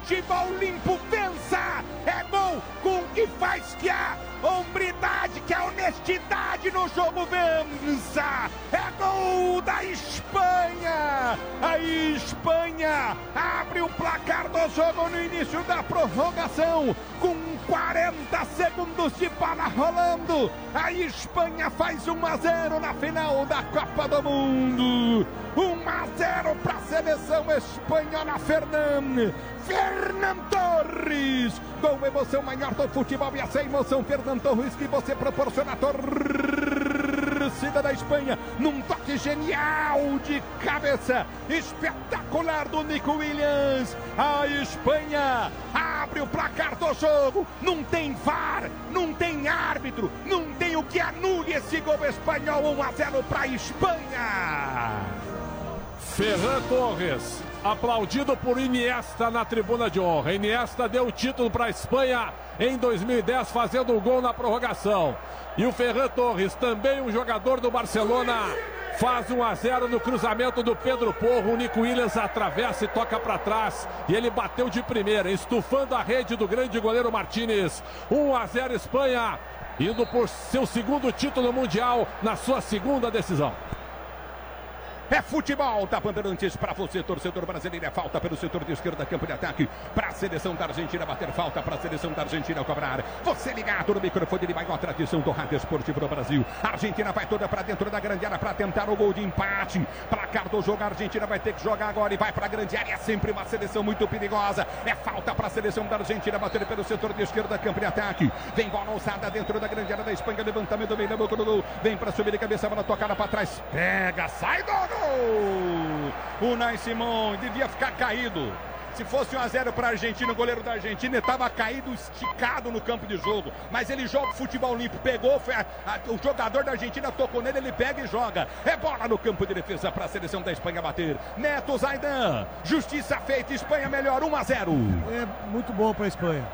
Futebol limpo, vença! É gol com o que faz que a hombridade, que a honestidade no jogo vença! É gol da Espanha! A Espanha abre o placar do jogo no início da prorrogação, com 40 segundos de bola rolando. A Espanha faz 1-0 na final da Copa do Mundo. 1-0 para a seleção espanhola. Fernando Torres, com emoção maior do futebol, e essa emoção, Fernando Torres, que você proporciona a torcida da Espanha, num toque genial de cabeça, espetacular do Nico Williams. A Espanha abre o placar do jogo, não tem VAR, não tem árbitro, não tem o que anule esse gol espanhol. 1-0 para a Espanha. Ferran Torres, aplaudido por Iniesta na tribuna de honra. Iniesta deu o título para a Espanha em 2010, fazendo um gol na prorrogação. E o Ferran Torres, também um jogador do Barcelona, faz 1-0 no cruzamento do Pedro Porro. O Nico Williams atravessa e toca para trás. E ele bateu de primeira, estufando a rede do grande goleiro Martínez. 1-0 Espanha, indo por seu segundo título mundial na sua segunda decisão. É futebol da Bandeirantes para você, torcedor brasileiro. É falta pelo setor de esquerda, campo de ataque para a seleção da Argentina bater, falta para a seleção da Argentina cobrar. Você ligado no microfone de maior tradição do rádio esportivo do Brasil. A Argentina vai toda para dentro da grande área para tentar o gol de empate. Placar do jogo, a Argentina vai ter que jogar agora e vai para a grande área. É sempre uma seleção muito perigosa. É falta para a seleção da Argentina bater pelo setor de esquerda, campo de ataque. Vem bola ousada dentro da grande área da Espanha. Levantamento bem na boca do gol. Vem para subir de cabeça, bola tocada para trás. Pega, sai do gol. O Unai Simón devia ficar caído. Se fosse 1-0 para a Argentina, o goleiro da Argentina estava caído, esticado no campo de jogo. Mas ele joga futebol limpo, pegou, o jogador da Argentina tocou nele, ele pega e joga. É bola no campo de defesa para a seleção da Espanha bater. Neto Zaidan, justiça feita, Espanha melhor, 1-0. É muito bom para a Espanha.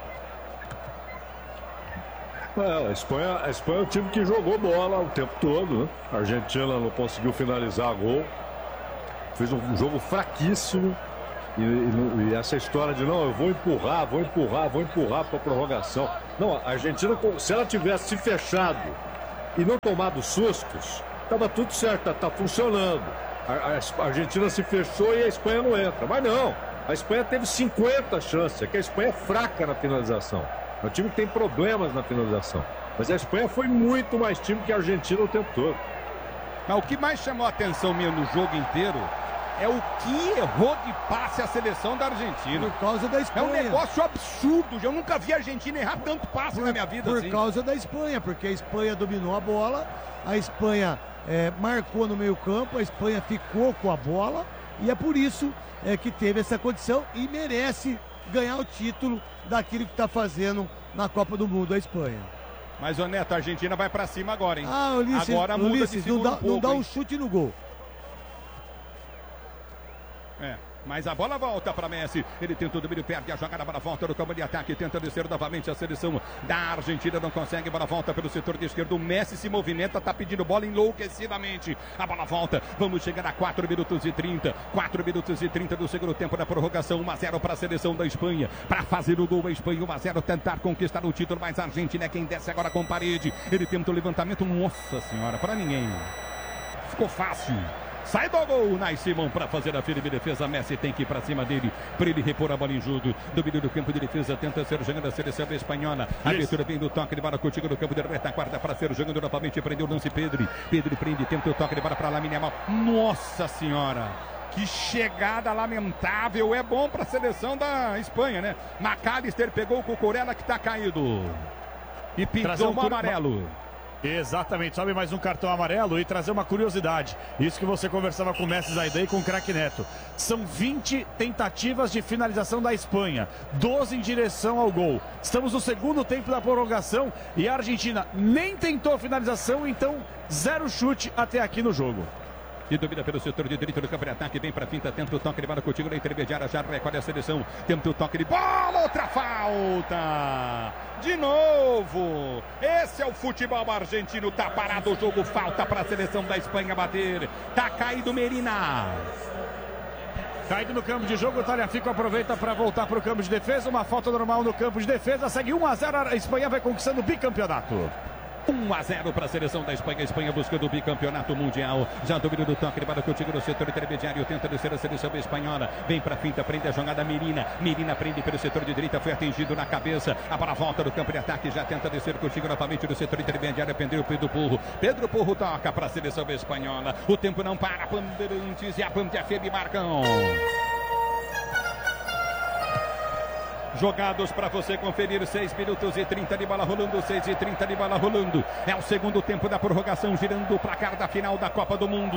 A Espanha é o time que jogou bola o tempo todo, né? A Argentina não conseguiu finalizar gol. Fez um jogo fraquíssimo. E essa história de não, eu vou empurrar para a prorrogação. Não, a Argentina, se ela tivesse se fechado e não tomado sustos, estava tudo certo, tá funcionando. A Argentina se fechou e a Espanha não entra. Mas não, a Espanha teve 50 chances, é que a Espanha é fraca na finalização. É um time que tem problemas na finalização. Mas a Espanha foi muito mais time que a Argentina o tempo todo. Mas o que mais chamou a atenção minha no jogo inteiro é o que errou de passe a seleção da Argentina. Por causa da Espanha. É um negócio absurdo. Eu nunca vi a Argentina errar tanto passe na minha vida. Por causa da Espanha, porque a Espanha dominou a bola, a Espanha marcou no meio campo, a Espanha ficou com a bola e é por isso que teve essa condição e merece ganhar o título daquilo que está fazendo na Copa do Mundo, a Espanha. Mas, ô Neto, a Argentina vai para cima agora, hein? Ulisses, agora muda Ulisses, de figura não dá um chute no gol. Mas a bola volta para Messi. Ele tenta o domínio, perde a jogada, a bola volta no campo de ataque, tenta descer novamente a seleção da Argentina, não consegue, a bola volta pelo setor de esquerdo. O Messi se movimenta, está pedindo bola enlouquecidamente. A bola volta, vamos chegar a 4 minutos e 30. 4 minutos e 30 do segundo tempo da prorrogação. 1-0 para a seleção da Espanha. Para fazer o gol, a Espanha 1-0, tentar conquistar o título, mas a Argentina é quem desce agora com parede. Ele tenta o levantamento, nossa senhora, para ninguém. Ficou fácil. Sai do gol, Unai Simón para fazer a firme defesa. Messi tem que ir para cima dele, para ele repor a bola em jogo. Domínio do campo de defesa, tenta ser jogando a seleção espanhola. A abertura vem do toque de bola contigo no campo de retaguarda para ser jogando novamente. Prendeu o lance Pedri. Pedri prende, tenta o toque de bola para Lamine Yamal. Nossa senhora! Que chegada lamentável. É bom para a seleção da Espanha, né? McAllister pegou o Cucurella que está caído. E pintou um amarelo. Exatamente, sobe mais um cartão amarelo e trazer uma curiosidade. Isso que você conversava com o Messi Zaidan e com o craque Neto. São 20 tentativas de finalização da Espanha, 12 em direção ao gol. Estamos no segundo tempo da prorrogação e a Argentina nem tentou finalização, então 0 chute até aqui no jogo. E domina pelo setor de direito do campo de ataque, vem para a finta, tenta o toque de bola contigo na intermediária, já recolhe a seleção, tenta o toque de bola, outra falta! De novo! Esse é o futebol argentino, tá parado o jogo, falta para a seleção da Espanha bater, tá caído Merina. Caído no campo de jogo, o Tagliafico aproveita para voltar para o campo de defesa. Uma falta normal no campo de defesa. Segue 1-0, a Espanha vai conquistando o bicampeonato. 1-0 para a seleção da Espanha. A Espanha buscando o bicampeonato mundial. Já domina do toque de bola contigo no setor intermediário. Tenta descer a seleção espanhola. Vem para a finta, prende a jogada Mirina. Mirina prende pelo setor de direita. Foi atingido na cabeça. A bola volta do campo de ataque. Já tenta descer contigo novamente no setor intermediário. Pendeu Pedro Porro. Pedro Porro toca para a seleção espanhola. O tempo não para. Bandeirantes e a Band FM marcam. Jogados para você conferir, 6 minutos e 30 de bola rolando, 6 e 30 de bola rolando. É o segundo tempo da prorrogação, girando o placar da final da Copa do Mundo.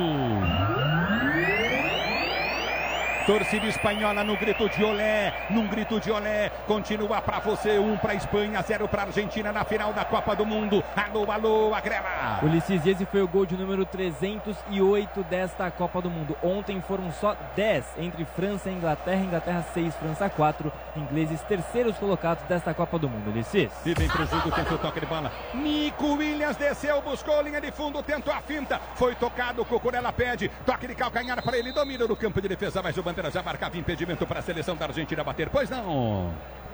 Torcida espanhola no grito de olé, num grito de olé, continua para você, 1 para a Espanha, 0 para a Argentina na final da Copa do Mundo. Alô, alô, Agrela. Ulisses, esse foi o gol de número 308 desta Copa do Mundo. Ontem foram só 10 entre França e Inglaterra. Inglaterra 6, França 4. Ingleses terceiros colocados desta Copa do Mundo, Ulisses. E vem pro jogo, tenta o toque de bola. Nico Williams desceu, buscou linha de fundo, tentou a finta. Foi tocado, Cucurella pede. Toque de calcanhar para ele, domina no campo de defesa, mas o Bandeira já marcava impedimento para a seleção da Argentina bater. Pois não.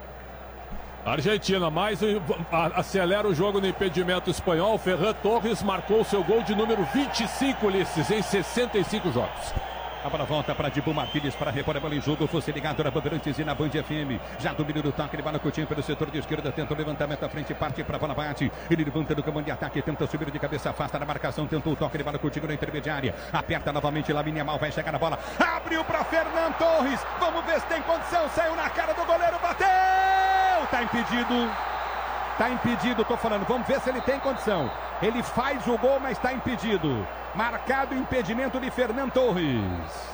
Argentina, acelera o jogo no impedimento espanhol. Ferran Torres marcou seu gol de número 25, Ulisses, em 65 jogos. A bola volta para Dibu Martínez para repor a bola em jogo. Fosse ligado na Bandeirantes e na Band FM. Já domina do toque de bola, Coutinho pelo setor de esquerda. Tenta o levantamento à frente, parte para a bola, bate. Ele levanta do comando de ataque, tenta subir de cabeça, afasta na marcação. Tenta o toque de bola, Coutinho na intermediária. Aperta novamente, Lamine Yamal vai chegar na bola. Abriu para Ferran Torres. Vamos ver se tem condição. Saiu na cara do goleiro, bateu! Tá impedido. Tá impedido, tô falando. Vamos ver se ele tem condição. Ele faz o gol, mas está impedido. Marcado impedimento de Ferran Torres.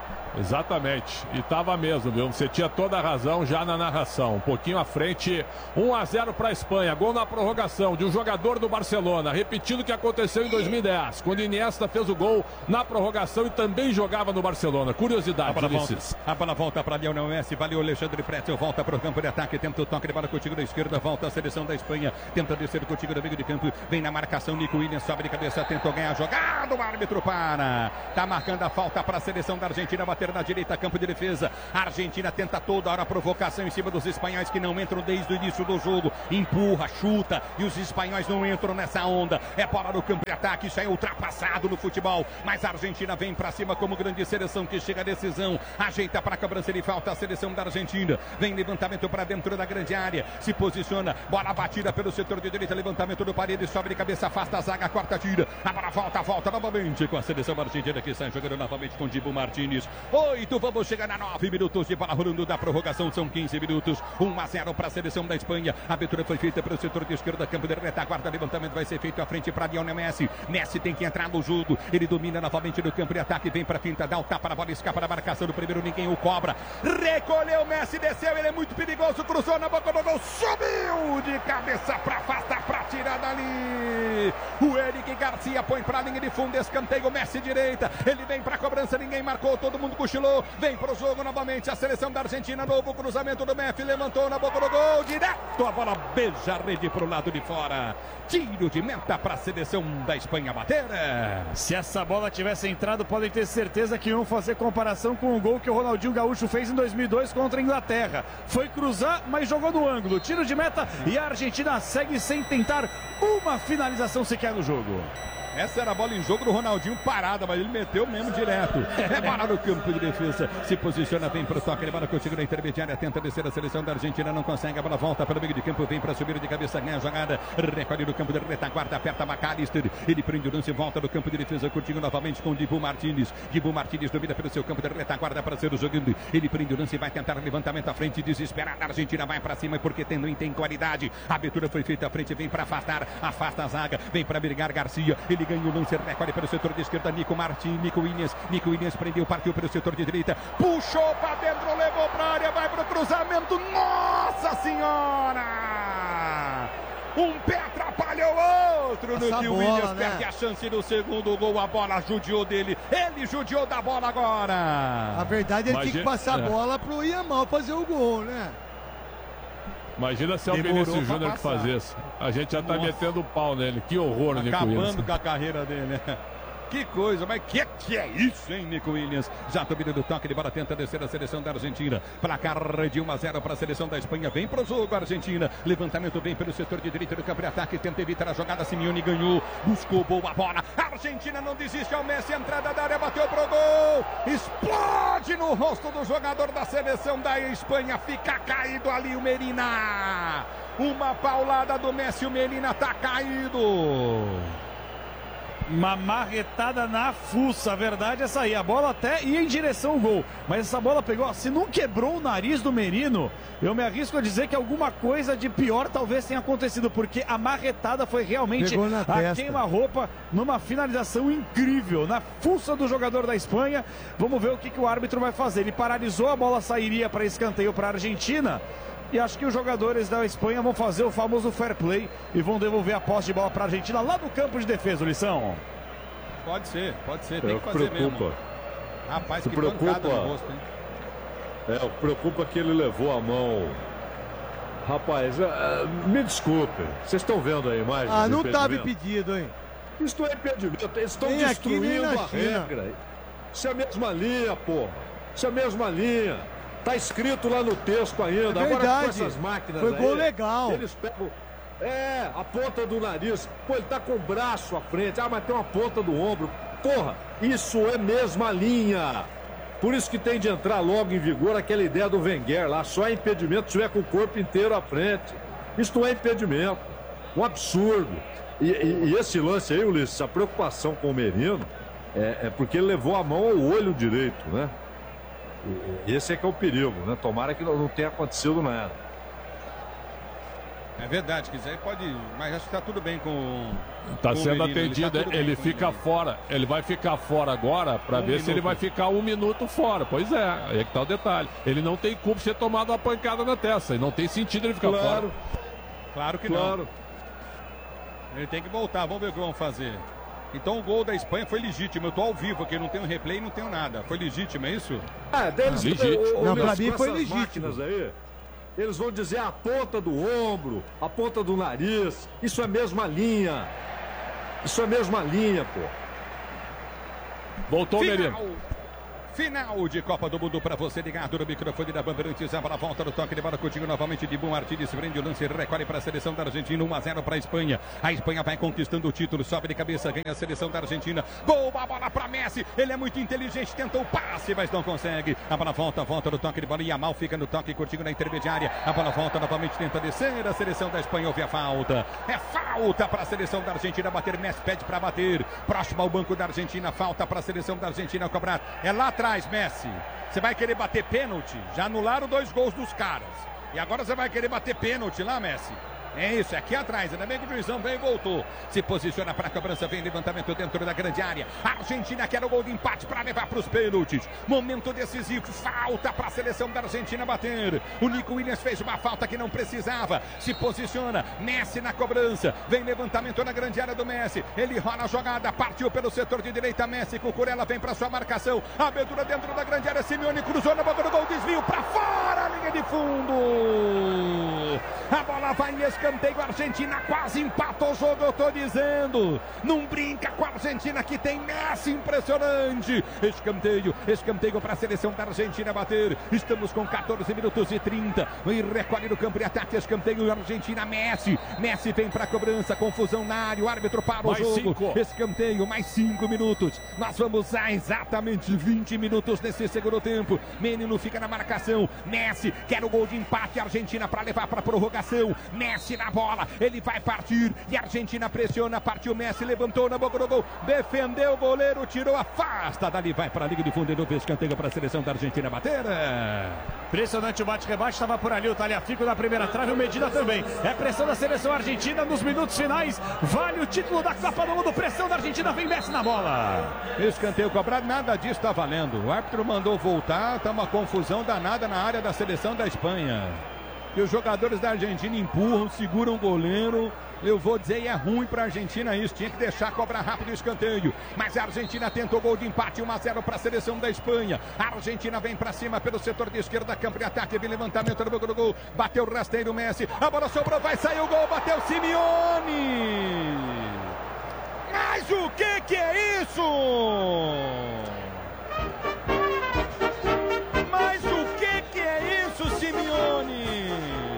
Exatamente, e estava mesmo, viu? Você tinha toda a razão já na narração. Um pouquinho à frente, 1-0 para a Espanha. Gol na prorrogação de um jogador do Barcelona, repetindo o que aconteceu em 2010, quando Iniesta fez o gol na prorrogação e também jogava no Barcelona. Curiosidade, Ulisses. A bola volta para Lionel Messi, valeu Alexandre Pretzel, volta para o campo de ataque, tenta o toque de bola contigo da esquerda, volta a seleção da Espanha, tenta descer contigo no meio de campo, vem na marcação, Nico Williams sobe de cabeça, tentou ganhar a jogada, o árbitro para. Tá marcando a falta para a seleção da Argentina, bater na direita, campo de defesa. A Argentina tenta toda hora a provocação em cima dos espanhóis que não entram desde o início do jogo. Empurra, chuta e os espanhóis não entram nessa onda. É bola no campo de ataque, isso é ultrapassado no futebol. Mas a Argentina vem pra cima como grande seleção que chega à decisão. Ajeita para a cobrança de falta a seleção da Argentina. Vem levantamento para dentro da grande área. Se posiciona, bola batida pelo setor de direita. Levantamento do Paredes, sobe de cabeça, afasta a zaga, quarta tira. A bola volta novamente com a seleção argentina que sai jogando novamente com Dibu Martínez. 8, vamos chegar a 9 minutos de bola rolando da prorrogação, são 15 minutos, 1-0 para a seleção da Espanha. A abertura foi feita pelo setor de esquerda, campo de retaguarda, levantamento vai ser feito à frente para Lionel Messi. Messi tem que entrar no jogo, ele domina novamente no campo de ataque, vem para a finta, dá o tapa na bola, escapa na marcação do primeiro, ninguém o cobra. Recolheu, Messi desceu, ele é muito perigoso, cruzou na boca do gol, subiu de cabeça para afastar, para tirar dali. O Eric Garcia põe para a linha de fundo, escanteio, Messi direita, ele vem para a cobrança, ninguém marcou, todo mundo cochilou. Vem pro jogo novamente a seleção da Argentina, novo cruzamento do Messi, levantou na boca do gol, direto, a bola beija a rede pro lado de fora. Tiro de meta para a seleção da Espanha bater. Se essa bola tivesse entrado, podem ter certeza que iam fazer comparação com o gol que o Ronaldinho Gaúcho fez em 2002 contra a Inglaterra. Foi cruzar, mas jogou no ângulo. Tiro de meta e a Argentina segue sem tentar uma finalização sequer no jogo. Essa era a bola em jogo do Ronaldinho parada, mas ele meteu mesmo direto. É bola no campo de defesa. Se posiciona, vem pro toque. Ele bola contigo na intermediária. Tenta descer a seleção da Argentina. Não consegue. A bola volta para o meio de campo. Vem para subir de cabeça. Ganha a jogada. Recolhe no campo de retaguarda. Aperta McAllister. Ele prende o lance. Volta do campo de defesa. Curtindo novamente com Dibu Martínez. Dibu Martínez domina pelo seu campo de retaguarda para ser o jogando. Ele prende o lance e vai tentar levantamento à frente. Desesperada. A Argentina vai para cima porque tem qualidade. A abertura foi feita à frente. Vem para afastar. Afasta a zaga. Vem para brigar Garcia. Ele ganha o lance. Recolhe pelo setor de esquerda, Nico Williams prendeu, partiu pelo setor de direita, puxou para dentro, levou para a área, vai para o cruzamento, nossa senhora! Um pé atrapalhou o outro no que o Williams perde a chance do segundo gol, a bola judiou dele, ele judiou da bola agora. A verdade, ele tinha que passar a bola pro Yamal fazer o gol, né? Imagina se é o Vinícius Júnior que faz isso. A gente já tá metendo o pau nele. Que horror, Nico Williams. Acabando com a carreira dele, né? Que coisa, mas que é isso, hein, Nico Williams? Já domina do toque de bola, tenta descer a seleção da Argentina. Placar de 1-0 para a seleção da Espanha. Vem para o jogo, Argentina. Levantamento bem pelo setor de direita do campo de ataque. Tenta evitar a jogada. Simeone ganhou. Buscou boa bola. A Argentina não desiste ao Messi. Entrada da área, bateu pro gol. Explode no rosto do jogador da seleção da Espanha. Fica caído ali o Medina. Uma paulada do Messi. O Medina tá caído. Uma marretada na fuça, a verdade é essa aí. A bola até ia em direção ao gol, mas essa bola pegou, se não quebrou o nariz do Merino, eu me arrisco a dizer que alguma coisa de pior talvez tenha acontecido, porque a marretada foi realmente a queima-roupa numa finalização incrível, na fuça do jogador da Espanha. Vamos ver o que o árbitro vai fazer. Ele paralisou, a bola sairia para escanteio para a Argentina. E acho que os jogadores da Espanha vão fazer o famoso fair play e vão devolver a posse de bola para a Argentina lá no campo de defesa, Lição. Pode ser, tem que fazer mesmo. Rapaz, que pancada no rosto, hein? O que preocupa é que ele levou a mão. Rapaz, me desculpe, vocês estão vendo a imagem? Não estava impedido, hein? Isso não é impedimento, eles estão destruindo a regra. Isso é a mesma linha, porra. Isso é a mesma linha. Tá escrito lá no texto ainda. É agora com essas máquinas foi gol aí, legal. Eles pegam a ponta do nariz. Pô, ele tá com o braço à frente. Mas tem uma ponta do ombro. Porra, isso é mesma linha. Por isso que tem de entrar logo em vigor aquela ideia do Wenger lá. Só é impedimento se tiver com o corpo inteiro à frente. Isso não é impedimento. Um absurdo. E esse lance aí, Ulisses, a preocupação com o Merino é porque ele levou a mão ao olho direito, né? Esse é que é o perigo, né? Tomara que não tenha acontecido nada. É verdade, quiser pode, mas acho que tá tudo bem com. Tá sendo atendido, ele fica fora. Ele vai ficar fora agora para ver se ele vai ficar 1 minuto fora. Pois é, aí é que tá o detalhe. Ele não tem culpa de ter tomado uma pancada na testa. E não tem sentido ele ficar fora. Claro que não. Ele tem que voltar, vamos ver o que vão fazer. Então o gol da Espanha foi legítimo. Eu tô ao vivo aqui, não tenho replay, não tenho nada. Foi legítimo, é isso? Legítimo. Não, pra mim foi legítimo. Aí, eles vão dizer a ponta do ombro, a ponta do nariz. Isso é a mesma linha. Isso é a mesma linha, pô. Voltou o Merino. Final de Copa do Mundo para você ligado no microfone da Bandeirantes. A bola volta no toque de bola contigo novamente de Dibu Martínez. Prende o lance, recolhe para a seleção da Argentina. 1-0 para a Espanha. A Espanha vai conquistando o título, sobe de cabeça, ganha a seleção da Argentina. Gol, a bola para Messi. Ele é muito inteligente, tentou o passe, mas não consegue. A bola volta no toque de bola. E a Mal fica no toque contigo na intermediária. A bola volta novamente, tenta descer. A seleção da Espanha ouve a falta. É falta para a seleção da Argentina bater. Messi pede para bater. Próximo ao banco da Argentina. Falta para a seleção da Argentina cobrar. É lá atrás. Messi, você vai querer bater pênalti? Já anularam 2 gols dos caras. E agora você vai querer bater pênalti lá, Messi? É isso, é aqui atrás, ainda bem que o juizão veio e voltou. Se posiciona para a cobrança, vem levantamento dentro da grande área. A Argentina quer o gol de empate para levar para os pênaltis. Momento decisivo, falta para a seleção da Argentina bater. O Nico Williams fez uma falta que não precisava. Se posiciona, Messi na cobrança. Vem levantamento na grande área do Messi. Ele rola a jogada, partiu pelo setor de direita. Messi, Cucurella vem para sua marcação. Abertura dentro da grande área. Simeone cruzou na boca do gol, desvio para fora, linha de fundo. A bola vai em escanteio, a Argentina quase empatou o jogo, eu tô dizendo. Não brinca com a Argentina que tem Messi, impressionante. Escanteio para a seleção da Argentina bater. Estamos com 14 minutos e 30. E recolhe no campo de ataque, escanteio, Argentina, Messi. Messi vem para a cobrança, confusão na área, o árbitro para o jogo. Escanteio, mais 5 minutos. Nós vamos a exatamente 20 minutos nesse segundo tempo. Menino fica na marcação. Messi quer o gol de empate, a Argentina para levar para a prorrogação. Messi na bola, ele vai partir e a Argentina pressiona, partiu Messi, levantou na boca do gol, defendeu o goleiro, tirou, afasta, dali vai para a liga de fundo, de novo escanteio para a seleção da Argentina bater. Impressionante o bate-rebate, estava por ali o Tagliafico na primeira trave, o Medina também. É pressão da seleção argentina nos minutos finais, vale o título da Copa do Mundo, pressão da Argentina, vem Messi na bola. Escanteio cobrado, nada disso está valendo, o árbitro mandou voltar, está uma confusão danada na área da seleção da Espanha. E os jogadores da Argentina empurram, seguram o goleiro. Eu vou dizer, é ruim para a Argentina isso. Tinha que deixar cobrar rápido o escanteio. Mas a Argentina tentou gol de empate, 1-0 para a seleção da Espanha. A Argentina vem para cima pelo setor de esquerda, campo de ataque, vem levantamento no boca do gol. Bateu o rasteiro Messi. A bola sobrou, vai sair o gol, bateu Simeone. Mas o que é isso? Mas o que é isso, Simeone?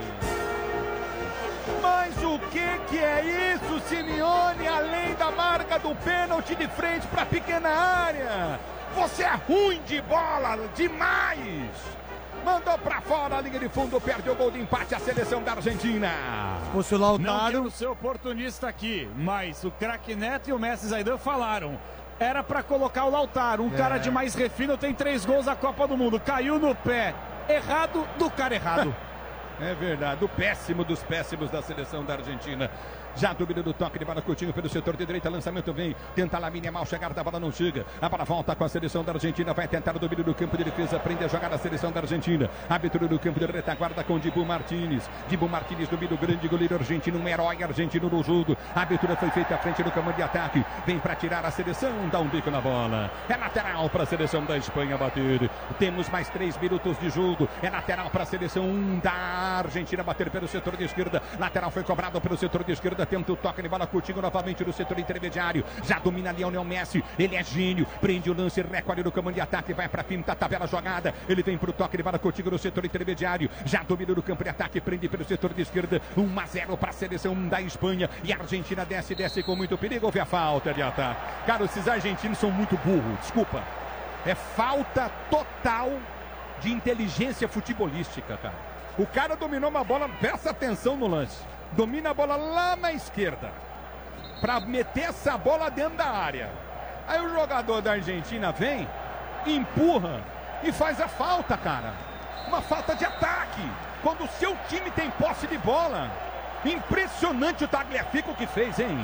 Mas o que é isso, Simeone? Além da marca do pênalti de frente para a pequena área. Você é ruim de bola, demais. Mandou pra fora a linha de fundo, perde o gol de empate a seleção da Argentina. Se fosse o Lautaro... Não quero ser oportunista aqui, mas o craque Neto e o Messi Zaidan falaram. Era pra colocar o Lautaro, um cara de mais refino, tem 3 gols na Copa do Mundo. Caiu no pé errado do cara errado. É verdade, o péssimo dos péssimos da seleção da Argentina. Já domina do toque de bola, Coutinho pelo setor de direita, lançamento vem, tenta Lamine mal chegar, da bola não chega, a bola volta com a seleção da Argentina, vai tentar o domínio do campo de defesa, prende a jogada a seleção da Argentina, abertura do campo de retaguarda com Dibu Martínez domina o grande goleiro argentino, um herói argentino no jogo, a abertura foi feita à frente do comando de ataque, vem para tirar a seleção, dá um bico na bola, é lateral para a seleção da Espanha bater, temos mais 3 minutos de jogo, é lateral para a seleção da Argentina bater pelo setor de esquerda, lateral foi cobrado pelo setor de esquerda, tenta o toque de bola, Coutinho novamente no setor intermediário, já domina Lionel Messi, ele é gênio, prende o lance, recolhe no comando de ataque, vai para pinta, tabela jogada, ele vem pro toque de bola, Coutinho no setor intermediário, já domina no campo de ataque, prende pelo setor de esquerda, 1-0 para a seleção da Espanha, e a Argentina desce com muito perigo, houve a falta de ataque. Cara, esses argentinos são muito burros, desculpa, é falta total de inteligência futebolística, cara. O cara dominou uma bola, presta atenção no lance. Domina a bola lá na esquerda. Para meter essa bola dentro da área. Aí o jogador da Argentina vem, empurra e faz a falta, cara. Uma falta de ataque. Quando o seu time tem posse de bola. Impressionante o Tagliafico que fez, hein?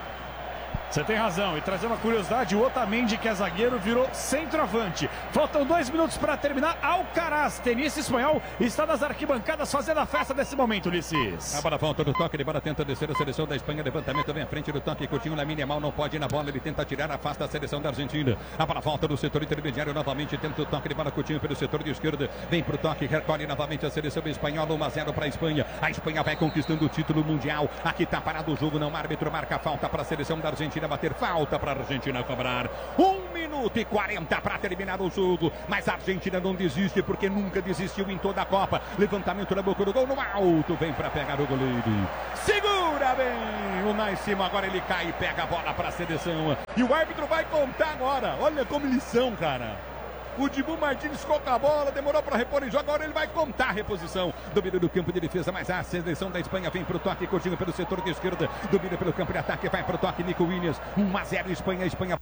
Você tem razão, e trazer uma curiosidade, o Otamendi, que é zagueiro, virou centroavante. Faltam 2 minutos para terminar. Alcaraz, tenista espanhol, está nas arquibancadas fazendo a festa desse momento, Ulisses. A bola volta do toque, de bola tenta descer a seleção da Espanha, levantamento vem à frente do toque, Coutinho, Lamine Yamal não pode ir na bola, ele tenta tirar, afasta a seleção da Argentina. A bola volta do setor intermediário, novamente tenta o toque de bola, Coutinho pelo setor de esquerda, vem pro toque, recolhe novamente a seleção espanhola, 1-0 para a Espanha. A Espanha vai conquistando o título mundial. Aqui tá parado o jogo, não, o árbitro marca falta para a seleção da Argentina bater, falta para a Argentina cobrar. 1 minuto e 40 para terminar o jogo, mas a Argentina não desiste, porque nunca desistiu em toda a Copa. Levantamento na boca do gol, no alto, vem para pegar o goleiro, segura bem o Naicimo, agora ele cai e pega a bola para a seleção, e o árbitro vai contar agora. Olha como eles são, cara. O Dibu Martínez ficou com a bola, demorou para repor em jogo, agora ele vai contar a reposição. Domina do campo de defesa, mas a seleção da Espanha vem pro toque, Coutinho pelo setor de esquerda, domina pelo campo de ataque, vai pro toque, Nico Williams, 1-0 Espanha.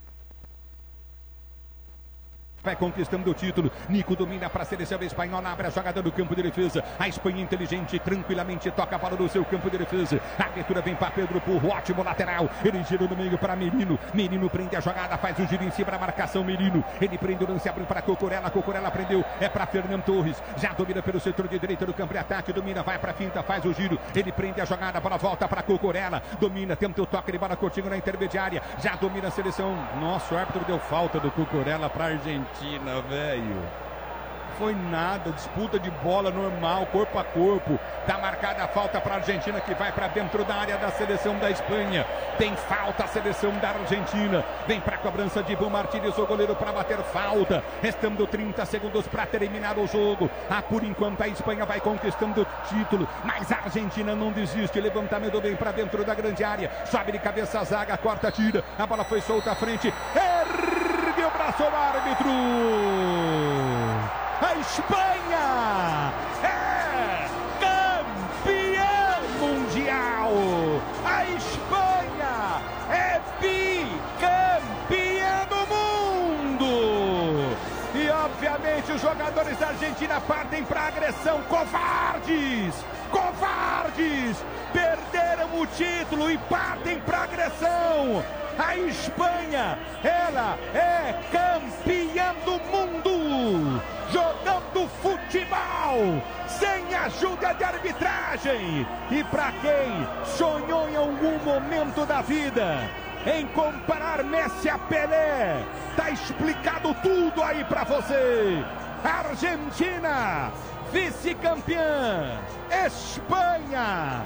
Vai conquistando o título. Nico domina para a seleção espanhola, abre a jogada do campo de defesa. A Espanha inteligente, tranquilamente toca a bola no seu campo de defesa. A abertura vem para Pedro Porro, ótimo lateral. Ele gira no meio para Merino. Merino prende a jogada, faz o giro em cima da marcação. Merino, ele prende o lance, abre para Cucurella. Cucurella prendeu, é para Fernando Torres. Já domina pelo setor de direita do campo de ataque. Domina, vai para a finta, faz o giro. Ele prende a jogada, a bola volta para Cucurella. Domina, tenta o toque de bola, Coutinho na intermediária. Já domina a seleção. Nossa, o árbitro deu falta do Cucurella para a Argentina. Velho, foi nada, disputa de bola normal, corpo a corpo. Tá marcada a falta para a Argentina, que vai para dentro da área da seleção da Espanha. Tem falta a seleção da Argentina. Vem para a cobrança de Dibu Martínez, o goleiro, para bater falta. Restando 30 segundos para terminar o jogo. Por enquanto a Espanha vai conquistando o título, mas a Argentina não desiste. Levantamento vem para dentro da grande área. Sobe de cabeça a zaga, corta, tira. A bola foi solta à frente. Ergue o braço o árbitro. A Espanha é campeã mundial. A Espanha é bicampeã do mundo. E obviamente os jogadores da Argentina partem para a agressão. Covardes! Covardes! Perderam o título e partem para a agressão. A Espanha, ela é campeã do mundo, jogando futebol, sem ajuda de arbitragem. E para quem sonhou em algum momento da vida em comparar Messi a Pelé, tá explicado tudo aí para você. Argentina, vice-campeã. Espanha,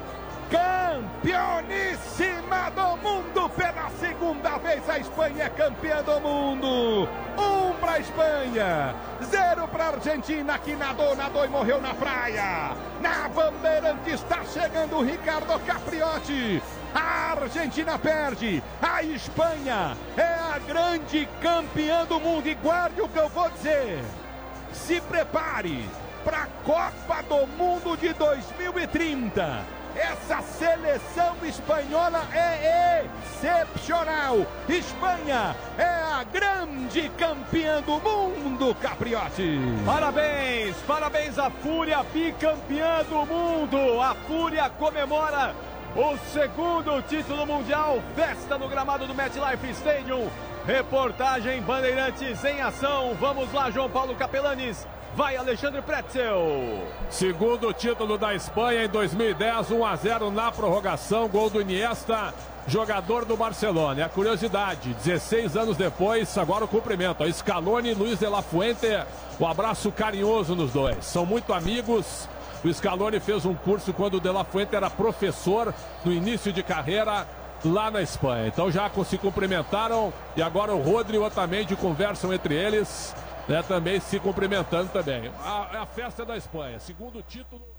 Campeoníssima do mundo, pela segunda vez a Espanha é campeã do mundo. 1 para a Espanha, 0 para a Argentina, que nadou e morreu na praia. Na Bandeirante está chegando o Ricardo Capriotti. A Argentina perde, a Espanha é a grande campeã do mundo. E guarde o que eu vou dizer, se prepare para a Copa do Mundo de 2030. Essa seleção espanhola é excepcional. Espanha é a grande campeã do mundo, Capriotti. Parabéns, parabéns à Fúria, bicampeã do mundo. A Fúria comemora o segundo título mundial. Festa no gramado do MetLife Stadium. Reportagem Bandeirantes em ação. Vamos lá, João Paulo Capelanes. Vai, Alexandre Pretzel. Segundo título da Espanha em 2010, 1-0 na prorrogação, gol do Iniesta, jogador do Barcelona. E a curiosidade, 16 anos depois, agora o cumprimento. A Scaloni e Luis de la Fuente, o abraço carinhoso nos dois. São muito amigos. O Scaloni fez um curso quando o de la Fuente era professor no início de carreira lá na Espanha. Então já se cumprimentaram e agora o Rodri e o Otamendi conversam entre eles. Também se cumprimentando também. A festa da Espanha, segundo título.